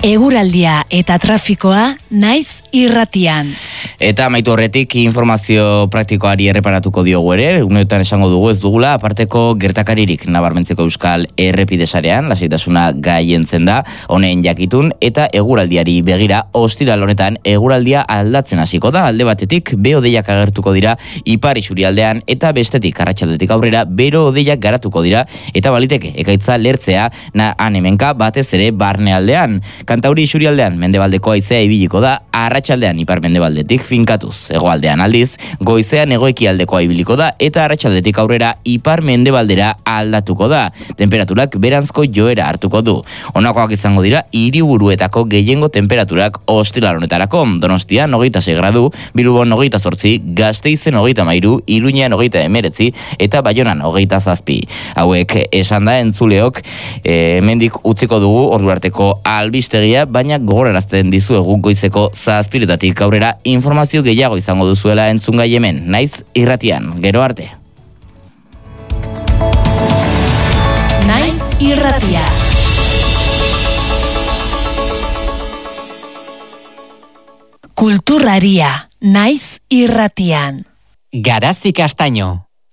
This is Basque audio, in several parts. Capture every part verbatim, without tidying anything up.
Eguraldia eta trafikoa naiz irratian. Eta amaitu horretik informazio praktikoari erreparatuko diogu ere, uneotan esango dugu ez dugula, aparteko gertakaririk nabarmentzeko Euskal errepide sarean, lasaitasuna gaientzen da, honen jakitun, eta eguraldiari begira, ostiral honetan eguraldia aldatzen hasiko da, alde batetik bero-hodeiak agertuko dira ipar isurialdean, eta bestetik arratsaldetik aurrera bero-hodeiak garatuko dira, eta baliteke ekaitza lertzea na hemenka batez ere barnealdean. Kantauri isurialdean mendebaldeko haizea ibiliko da, arratsaldean ipar mendebaldetik finkatuz. Hegoaldean aldiz, goizean hego-ekialdekoa ibiliko da eta arratsaldetik aurrera ipar mendebaldera aldatuko da. Temperaturak beranzko joera hartuko du. Honakoak izango dira hiriburuetako gehiengo temperaturak ostiral honetarako. Donostian hogeita sei gradu, Bilbon hogeita zortzi, Gasteizen hogeita hamairu, Iruñean hogeita hemeretzi eta Baionan hogeita zazpi. Hauek esan da entzuleok, e, hemendik utziko dugu ordu arteko albistegia, baina gogorarazten dizuegu goizeko zazpiretatik aurrera informazio gehiago izango duzuela entzungai hemen, naiz irratian. Gero arte. Naiz irratia. Kulturraria, naiz irratian. Garazi Castaño.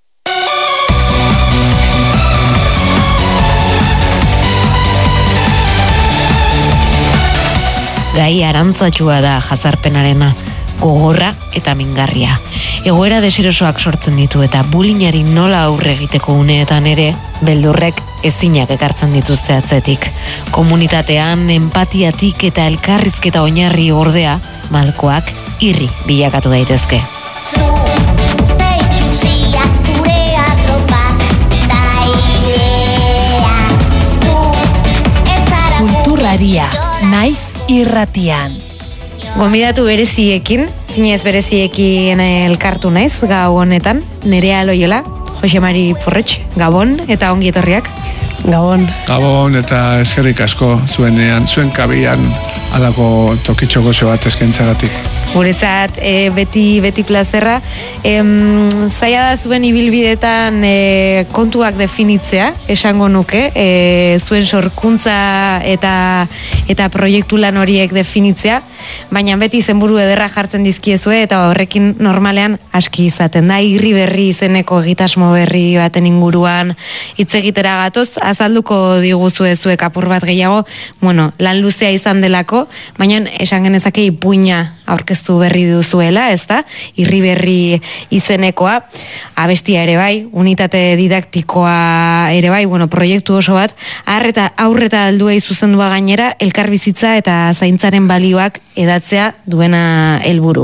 Gai arantzatxua da jazarpenarena, gogorra eta mingarria. Egoera deserosoak sortzen ditu eta bulinari nola aurre egiteko uneetan ere, beldurrek ezinak ekartzen dituzte atzetik. Komunitatean, empatiatik eta elkarrizketa oinarri ordea, malkoak irri bilakatu daitezke. Kulturraria, naiz irratian. Gonbidatu bereziekin, zinez bereziekin elkartu naiz gau honetan, Nerea Loyola, Jose Mari Porretx, Gabon eta ongi etorriak. Gabon. Gabon eta eskerrik asko zuenean, zuen kabian alako tokitxo gozo bat eskaintzagatik. Guretzat e, beti beti plazerra. Em, zaila da zuen ibilbidetan e, kontuak definitzea, esango nuke, e, zuen sorkuntza eta eta proiektu lan horiek definitzea, baina beti izenburu ederra jartzen dizkiezue eta horrekin normalean aski izaten da. Irri berri izeneko egitasmo berri baten inguruan hitz egitera gatoz, azalduko diguzue zuek apur bat gehiago, bueno, lan luzea izan delako, baina esan genezake ipuina aurkeztu berri duzuela, ez da? Irri berri izenekoa, abestia ere bai, unitate didaktikoa ere bai, bueno, proiektu oso bat, arreta aurreta alduei zuzendua gainera, elkarbizitza eta zaintzaren balioak edatzea duena helburu.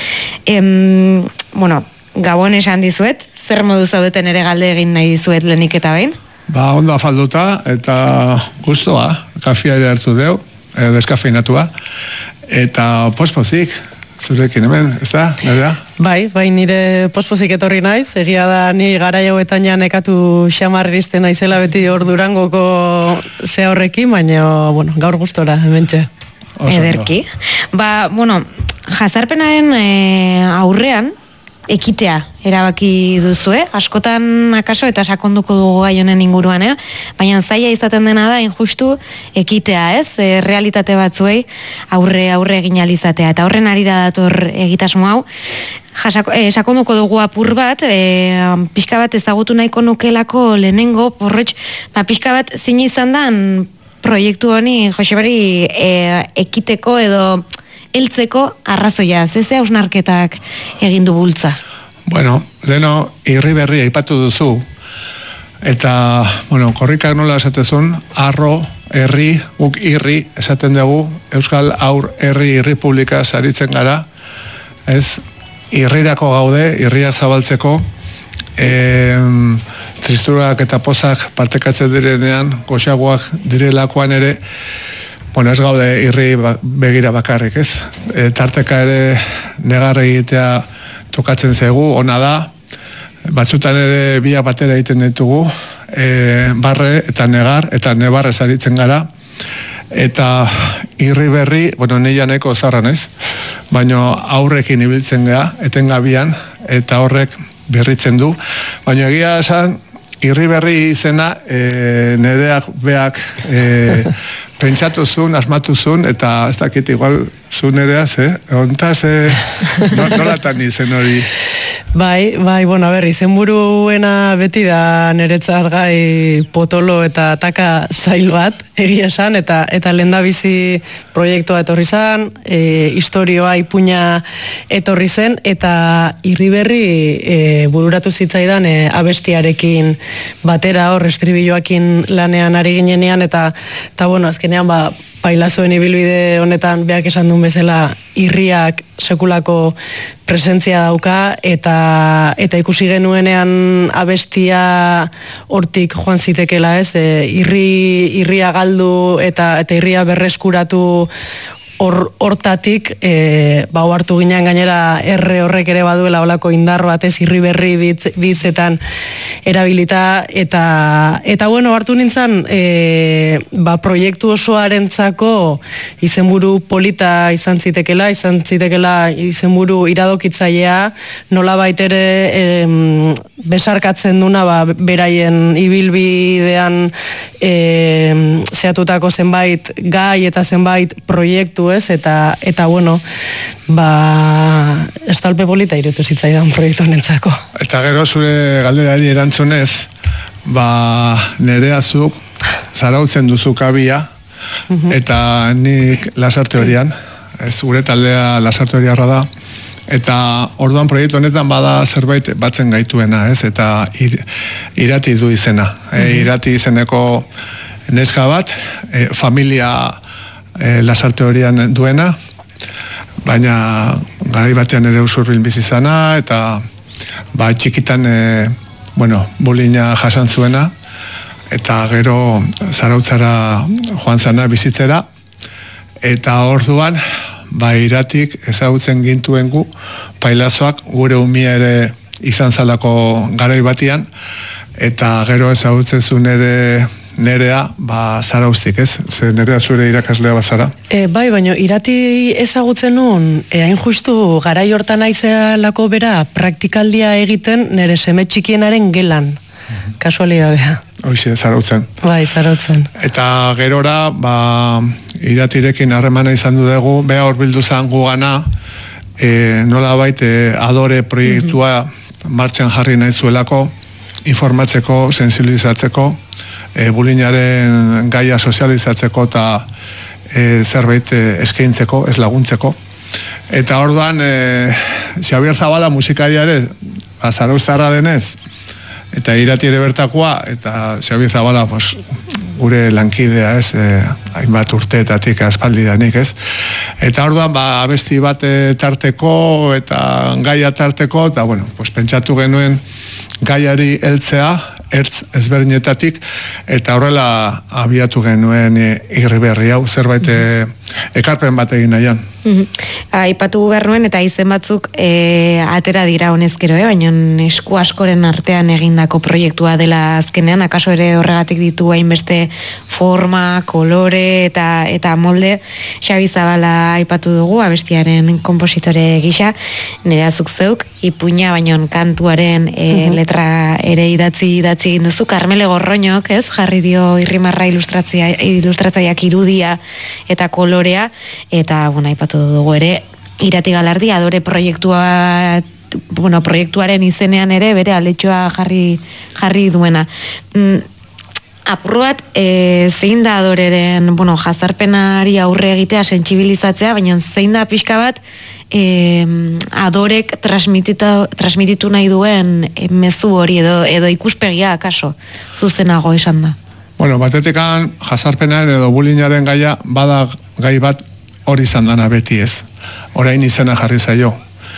Em, bueno, Gabon esan dizuet, zer modu zaudeten ere galde egin nahi dizuet lehenik eta behin? Ba, ondo afalduta eta gustoa, kafia ere hartu deu, e, deskafeinatua, eta pospozik, zurekin hemen, ez da, nire? Bai, bai, nire pospozik etorri naiz, egia da ni gara jauetan ja nekatu xamarrizten naizela beti hor Durangoko ze horrekin, baina, bueno, gaur gustora, hementxe. Ederki. Ba, bueno, jazarpenaren e, aurrean, ekitea erabaki duzue, askotan akaso eta sakonduko dugu gai honen inguruan, eh? Baina zaila izaten dena da, injustu ekitea, ez? E, realitate batzuei aurre aurre egin alizatea, eta horren arira dator egitasmo hau. Jasako, e, sakonduko dugu apur bat, e, pixka bat ezagutu nahiko nukelako lehenengo, porretx, ba, pixka bat zin izan dan proiektu honi, Jose Mari, e, ekiteko edo heltzeko arrazoia, zeze hausnarketak egin du bultza? Bueno, leno, irri berri aipatu duzu, eta, bueno, korrikak nola esatezun, arro, herri, guk irri, esaten dugu, Euskal Aur Herri Errepublika saritzen gara, ez, irrirako gaude, irriak zabaltzeko, e, tristurak eta pozak partekatzen direnean, goxagoak direlakoan ere, bueno, ez gaude irri begira bakarrik, ez? E, tarteka ere negar egitea tokatzen zaigu, ona da, batzutan ere biak batera egiten ditugu, e, barre eta negar, eta nebarre saritzen gara, eta irri berri, bueno, nila neko zarran ez, baina aurrekin ibiltzen gara, etengabian, eta horrek berritzen du, baina egia esan, irri berri izena e, nereak beak e, pentsatu zuen, asmatu zuen, eta ez dakit igual zu nereaz, eh? Ontaz, eh? No, nolatan izen hori? Bai, bai, bueno, a ber, izenburuena beti da niretzat gai potolo eta taka zail bat, egia esan, eta eta lehendabizi proiektua etorri zen, e, historioa ipuina etorri zen, eta Irriberri e, bururatu zitzaidan e, abestiarekin batera hor, estribilloakin lanean ari ginenean, eta, eta bueno, azkenean, ba, Pailazoen ibilbide honetan beak esan duen bezala irriak sekulako presentzia dauka eta eta ikusi genuenean abestia hortik joan zitekela, ez? E, irri irria galdu eta eta irria berreskuratu hor hortatik e, ba hartu ginean gainera erre horrek ere baduela holako indar batez Irriberri bitz, bitzetan erabilita eta eta bueno hartu nintzen e, ba proiektu osoarentzako izenburu polita izan zitekela izan zitekela izenburu iradokitzailea nolabait ere e, besarkatzen duna ba beraien ibilbidean e, zehatutako zenbait gai eta zenbait proiektu ez, eta, eta bueno, ba, estalpe polita irutu zitzaidan proiektu honentzako. Eta gero zure galderari erantzunez, ba, nerea zuk zarautzen duzu kabia, eta nik lasarte horian, ez gure taldea lasarte horiarra da, eta orduan proiektu honetan bada zerbait batzen gaituena, ez, eta ir, irati du izena. E, irati izeneko neska bat, e, familia E, lasarte horian duena, baina garai batean ere usurbil bizi zana eta ba txikitan e, bueno, bulina jasan zuena eta gero Zarautzara joan zana bizitzera eta orduan ba iratik ezagutzen gintuen gu Pailazoak gure umia ere izan zalako garai batean eta gero ezagutzen zuen ere nerea, ba, Zarauztik, ez? Ze nerea zure irakaslea bazara. E, bai, baina irati ezagutzen nun, e, hain justu garai hortan aizealako bera praktikaldia egiten nere seme txikienaren gelan. Kasualidadea. Hoxe, Zarautzen. Bai, Zarautzen. Eta gerora, ba, iratirekin harremana izan du dugu, beha hor bildu zan gugana, e, nola baite adore proiektua mm-hmm. martxan jarri nahi zuelako, informatzeko, sensibilizatzeko, E, bulinaren gaia sozializatzeko eta e, zerbait e, eskaintzeko, ez laguntzeko. Eta orduan, e, Xabier Zabala musikaria ere, Zarauztarra denez, eta irati ere bertakoa, eta Xabier Zabala pues, gure lankidea, ez, e, hainbat urteetatik aspaldidanik, ez. Eta orduan, ba, abesti bat tarteko, eta gaia tarteko, eta, bueno, pues, pentsatu genuen gaiari heltzea, ertz ezberdinetatik, eta horrela abiatu genuen e, Irriberri hau, zerbait e, ekarpen bat egin nahian. Aipatu behar nuen, eta izen batzuk e, atera dira honezkero, eh? Baina esku askoren artean egindako proiektua dela azkenean, akaso ere horregatik ditu hainbeste forma, kolore eta eta molde. Xabi Zabala aipatu dugu, abestiaren konpositore gisa, nire azuk zeuk, ipuina baina kantuaren e, letra ere idatzi idatzi egin duzu, Karmele Gorroñok, ez, jarri dio irrimarra ilustratzaileak irudia eta kolorea, eta, bueno, aipatu dugu ere, irati galardi, adore proiektua, bueno, proiektuaren izenean ere, bere aletxoa jarri, jarri duena. Mm, apur bat, e, zein da adoreren, bueno, jazarpenari aurre egitea, sentsibilizatzea, baina zein da pixka bat, E, adorek transmititu nahi duen e, mezu hori edo, edo ikuspegia akaso zuzenago esan da. Bueno, batetikan jazarpenaren edo bulinaren gaia bada gai bat hori izan dana beti ez. Orain izena jarri zaio.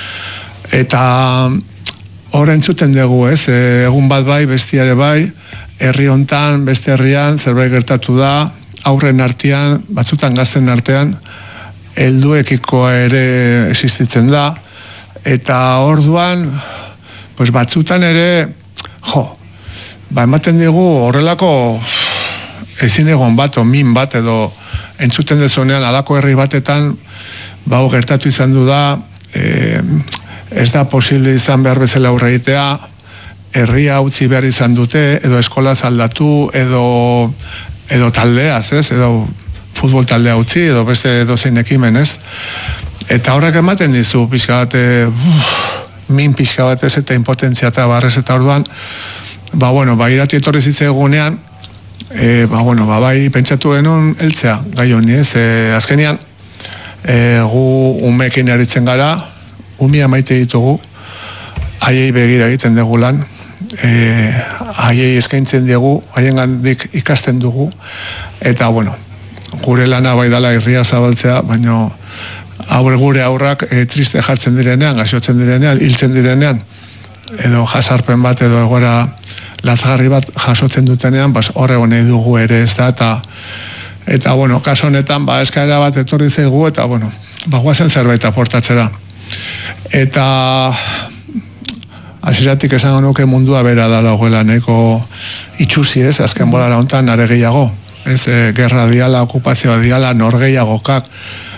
Eta hor entzuten dugu ez, egun bat bai, bestiare bai, herri hontan, beste herrian, zerbait gertatu da, aurren artean, batzutan gazten artean, helduekikoa ere existitzen da, eta orduan, pues batzutan ere, jo, ba ematen digu horrelako ezin egon bat, o min bat, edo entzuten dezunean alako herri batetan, ba gertatu izan du da, e, ez da posible izan behar bezala aurre egitea, herria utzi behar izan dute, edo eskolaz aldatu, edo, edo taldeaz, ez? Edo futbol taldea utzi, edo beste dozein ekimen, ez? Eta horrek ematen dizu, pixka bate, min pixka batez eta impotentzia eta barrez eta orduan, ba, bueno, ba, irati etorri zitzegunean, e, ba, bueno, ba, bai, pentsatu genuen heltzea, gai honi, ez? E, azkenean, e, gu umekin aritzen gara, umia maite ditugu, haiei begira egiten dugu lan, e, haiei eskaintzen dugu, haien gandik ikasten dugu, eta, bueno, gure lana bai dala irria zabaltzea, baina aurre gure aurrak e, triste jartzen direnean, gaixotzen direnean, hiltzen direnean, edo jasarpen bat, edo egoera lazgarri bat jasotzen dutenean, bas, horre honei dugu ere ez da, eta, eta bueno, kaso honetan, ba, eskaera bat etorri zaigu, eta, bueno, ba, guazen zerbait aportatzera. Eta hasieratik esango nuke mundua bera dala goela neko itxusi ez, azken bolara hontan are gehiago. Ez, e, gerra diala, okupazioa diala, norgeiagokak,